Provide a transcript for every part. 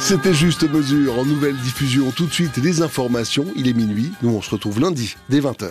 C'était Juste Mesure en nouvelle diffusion. Tout de suite, les informations. Il est minuit. Nous, on se retrouve lundi dès 20h.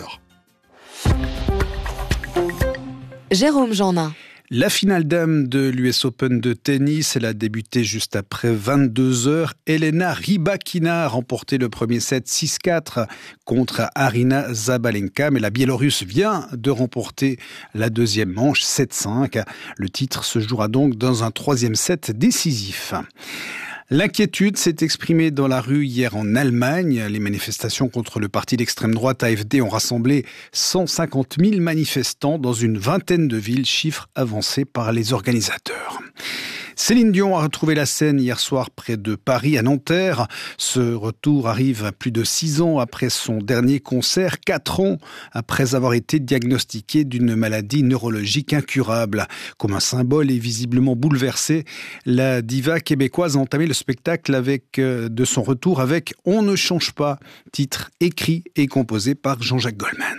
Jérôme Jeannin. La finale dame de l'US Open de tennis, elle a débuté juste après 22h. Elena Rybakina a remporté le premier set 6-4 contre Arina Zabalenka, mais la Biélorusse vient de remporter la deuxième manche 7-5. Le titre se jouera donc dans un troisième set décisif. L'inquiétude s'est exprimée dans la rue hier en Allemagne. Les manifestations contre le parti d'extrême droite AfD ont rassemblé 150 000 manifestants dans une vingtaine de villes, chiffre avancé par les organisateurs. Céline Dion a retrouvé la scène hier soir près de Paris, à Nanterre. Ce retour arrive à plus de 6 ans après son dernier concert, 4 ans après avoir été diagnostiquée d'une maladie neurologique incurable. Comme un symbole et visiblement bouleversée, la diva québécoise a entamé le spectacle de son retour avec « On ne change pas », titre écrit et composé par Jean-Jacques Goldman.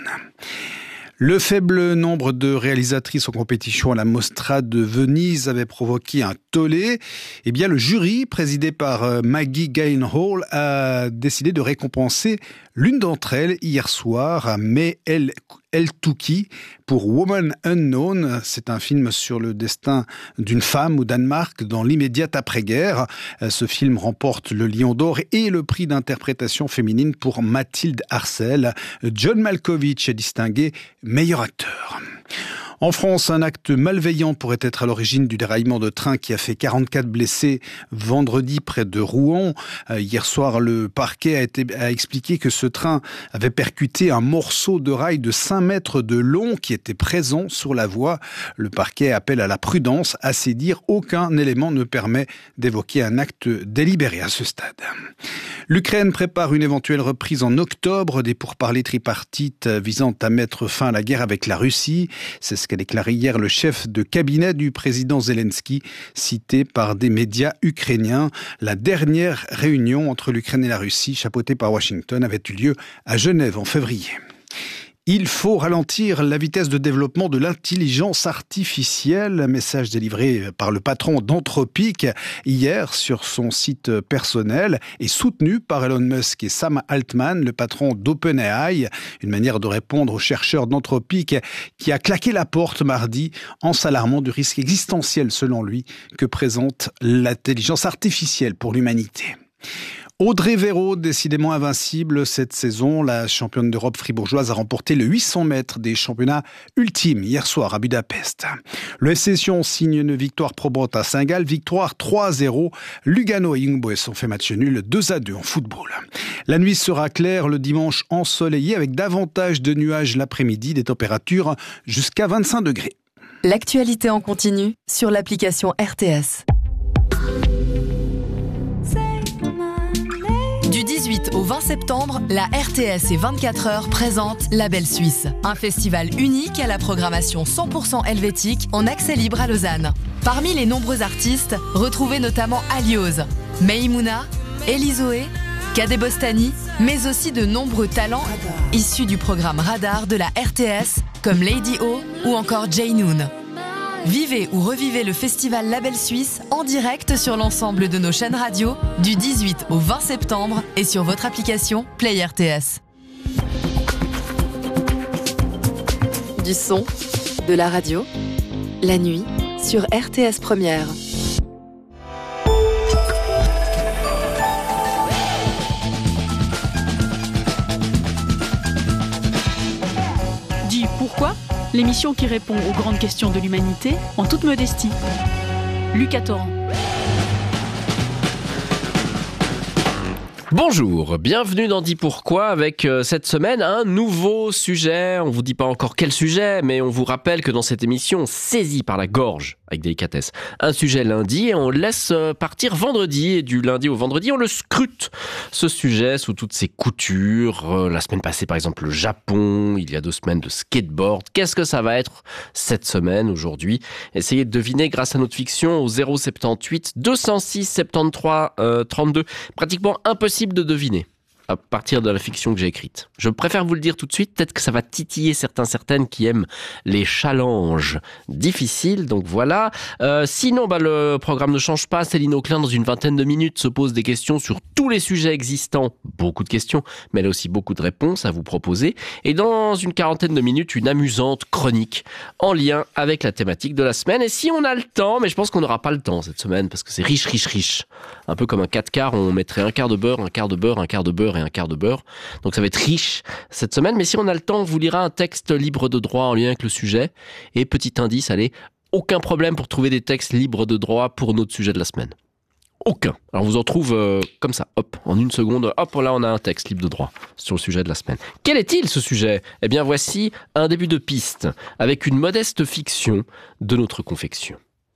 Le faible nombre de réalisatrices en compétition à la Mostra de Venise avait provoqué un tollé. Eh bien, le jury, présidé par Maggie Gyllenhaal, a décidé de récompenser l'une d'entre elles hier soir, May El-Touki, pour Woman Unknown. C'est un film sur le destin d'une femme au Danemark dans l'immédiate après-guerre. Ce film remporte le Lion d'Or et le prix d'interprétation féminine pour Mathilde Arcel. John Malkovich est distingué meilleur acteur. En France, un acte malveillant pourrait être à l'origine du déraillement de train qui a fait 44 blessés vendredi près de Rouen. Hier soir, le parquet a expliqué que ce train avait percuté un morceau de rail de 5 mètres de long qui était présent sur la voie. Le parquet appelle à la prudence. À ses dires, aucun élément ne permet d'évoquer un acte délibéré à ce stade. L'Ukraine prépare une éventuelle reprise en octobre des pourparlers tripartites visant à mettre fin à la guerre avec la Russie. C'est ce qu'a déclaré hier le chef de cabinet du président Zelensky, cité par des médias ukrainiens. La dernière réunion entre l'Ukraine et la Russie, chapeautée par Washington, avait eu lieu à Genève en février. Il faut ralentir la vitesse de développement de l'intelligence artificielle. Un message délivré par le patron d'Anthropic hier sur son site personnel et soutenu par Elon Musk et Sam Altman, le patron d'OpenAI. Une manière de répondre aux chercheurs d'Anthropic qui a claqué la porte mardi en s'alarmant du risque existentiel, selon lui, que présente l'intelligence artificielle pour l'humanité. Audrey Véro, décidément invincible cette saison, la championne d'Europe fribourgeoise a remporté le 800 mètres des championnats ultimes hier soir à Budapest. Le FC Sion signe une victoire probante à Saint-Gall, victoire 3-0. Lugano et Young Boys ont fait match nul 2-2 en football. La nuit sera claire, le dimanche ensoleillé avec davantage de nuages l'après-midi, des températures jusqu'à 25 degrés. L'actualité en continu sur l'application RTS. Du 18 au 20 septembre, la RTS et 24 heures présentent La Belle Suisse, un festival unique à la programmation 100% helvétique en accès libre à Lausanne. Parmi les nombreux artistes, retrouvez notamment Alioz, Meimouna, Elizoé, Kadé Bostani, mais aussi de nombreux talents issus du programme Radar de la RTS, comme Lady O ou encore Jay Noon. Vivez ou revivez le festival La Belle Suisse en direct sur l'ensemble de nos chaînes radio du 18 au 20 septembre et sur votre application Play RTS. Du son, de la radio, la nuit sur RTS Première. Dis pourquoi ? L'émission qui répond aux grandes questions de l'humanité en toute modestie. Lucas Torrent. Bonjour, bienvenue dans Dis Pourquoi avec cette semaine un nouveau sujet. On vous dit pas encore quel sujet, mais on vous rappelle que dans cette émission, on saisit par la gorge, avec délicatesse, un sujet lundi et on laisse partir vendredi. Et du lundi au vendredi, on le scrute, ce sujet, sous toutes ses coutures. La semaine passée, par exemple, le Japon. Il y a 2 semaines, le skateboard. Qu'est-ce que ça va être cette semaine, aujourd'hui ? Essayez de deviner grâce à notre fiction au 078 206 73 32. Pratiquement impossible de deviner. à partir de la fiction que j'ai écrite. Je préfère vous le dire tout de suite, peut-être que ça va titiller certaines qui aiment les challenges difficiles, donc voilà. Sinon, le programme ne change pas. Céline Auclin, dans une vingtaine de minutes, se pose des questions sur tous les sujets existants. Beaucoup de questions, mais elle a aussi beaucoup de réponses à vous proposer. Et dans une quarantaine de minutes, une amusante chronique en lien avec la thématique de la semaine. Et si on a le temps, mais je pense qu'on n'aura pas le temps cette semaine, parce que c'est riche. Un peu comme un 4 quarts, on mettrait un quart de beurre, un quart de beurre, un quart de beurre et un quart de beurre. Donc ça va être riche cette semaine. Mais si on a le temps, on vous lira un texte libre de droit en lien avec le sujet. Et petit indice, allez, aucun problème pour trouver des textes libres de droit pour notre sujet de la semaine. Aucun. Alors on vous en trouve comme ça, hop, en une seconde, hop, là on a un texte libre de droit sur le sujet de la semaine. Quel est-il ce sujet ? Eh bien voici un début de piste avec une modeste fiction de notre confection.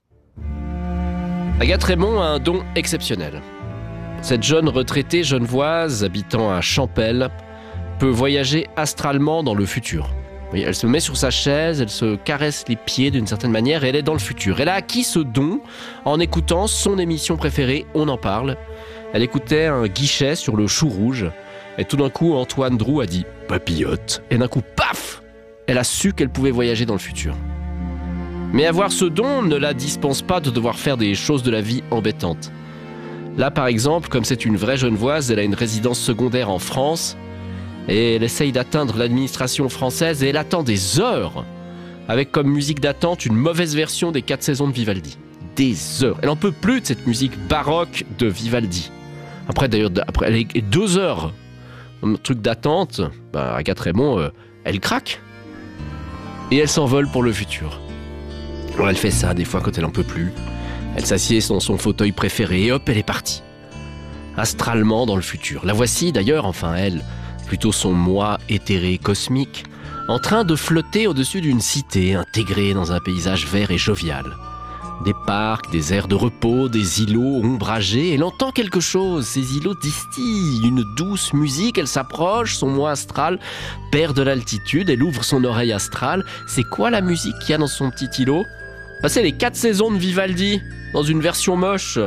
Agathe Raymond a un don exceptionnel. Cette jeune retraitée genevoise habitant à Champel peut voyager astralement dans le futur. Oui, elle se met sur sa chaise, elle se caresse les pieds d'une certaine manière et elle est dans le futur. Elle a acquis ce don en écoutant son émission préférée, On en parle. Elle écoutait un guichet sur le chou rouge et tout d'un coup Antoine Drou a dit « papillote » et d'un coup, paf ! Elle a su qu'elle pouvait voyager dans le futur. Mais avoir ce don ne la dispense pas de devoir faire des choses de la vie embêtantes. Là par exemple, comme c'est une vraie genevoise, elle a une résidence secondaire en France et elle essaye d'atteindre l'administration française et elle attend des heures avec comme musique d'attente une mauvaise version des 4 saisons de Vivaldi. Des heures. Elle n'en peut plus de cette musique baroque de Vivaldi. Après elle est 2 heures. Un truc d'attente, Agathe Raymond, elle craque. Et elle s'envole pour le futur. Alors elle fait ça des fois quand elle n'en peut plus. Elle s'assied dans son fauteuil préféré et hop, elle est partie. Astralement dans le futur. La voici d'ailleurs, elle, plutôt son moi éthéré cosmique, en train de flotter au-dessus d'une cité intégrée dans un paysage vert et jovial. Des parcs, des aires de repos, des îlots ombragés. Elle entend quelque chose, ces îlots distillent une douce musique, elle s'approche, son moi astral perd de l'altitude, elle ouvre son oreille astrale. C'est quoi la musique qu'il y a dans son petit îlot ? C'est les 4 saisons de Vivaldi, dans une version moche.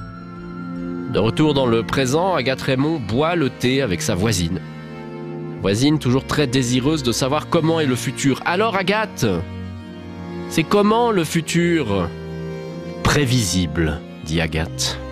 De retour dans le présent, Agathe Raymond boit le thé avec sa voisine. Voisine toujours très désireuse de savoir comment est le futur. Alors Agathe, c'est comment le futur ? Prévisible, dit Agathe.